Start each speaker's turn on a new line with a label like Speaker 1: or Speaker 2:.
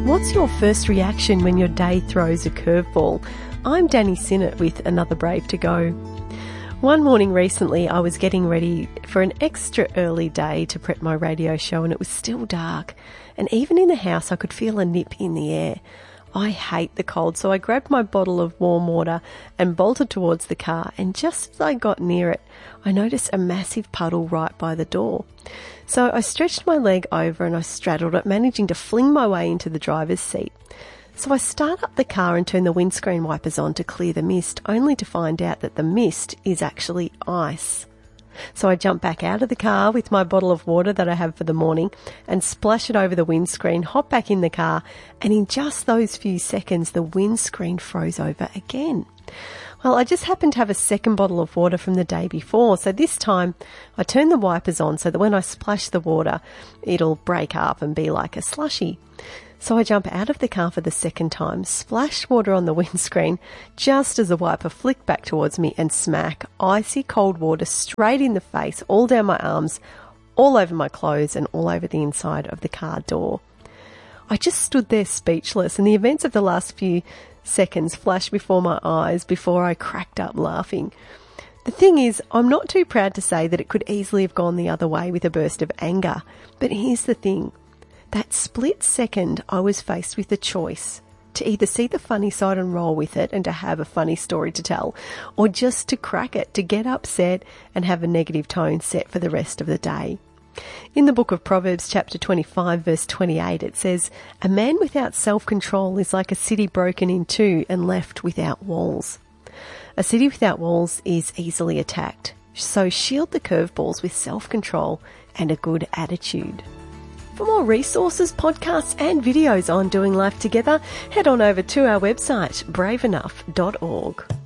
Speaker 1: What's your first reaction when your day throws a curveball? I'm Danny Sinnott with another Brave to Go. One morning recently, I was getting ready for an extra early day to prep my radio show, and it was still dark. And even in the house, I could feel a nip in the air. I hate the cold, so I grabbed my bottle of warm water and bolted towards the car. And just as I got near it, I noticed a massive puddle right by the door. So I stretched my leg over and I straddled it, managing to fling my way into the driver's seat. So I start up the car and turn the windscreen wipers on to clear the mist, only to find out that the mist is actually ice. So I jump back out of the car with my bottle of water that I have for the morning and splash it over the windscreen, hop back in the car, and in just those few seconds, the windscreen froze over again. Well, I just happened to have a second bottle of water from the day before, so this time I turn the wipers on so that when I splash the water, it'll break up and be like a slushie. So I jump out of the car for the second time, splash water on the windscreen, just as the wiper flicked back towards me, and smack, icy cold water straight in the face, all down my arms, all over my clothes, and all over the inside of the car door. I just stood there speechless, and the events of the last few seconds flashed before my eyes before I cracked up laughing. The thing is, I'm not too proud to say that it could easily have gone the other way with a burst of anger, but here's the thing. That split second, I was faced with the choice to either see the funny side and roll with it and to have a funny story to tell, or just to crack it, to get upset and have a negative tone set for the rest of the day. In the book of Proverbs, chapter 25, verse 28, it says, "A man without self-control is like a city broken in two and left without walls." A city without walls is easily attacked, so shield the curveballs with self-control and a good attitude. For more resources, podcasts and videos on doing life together, head on over to our website, braveenough.org.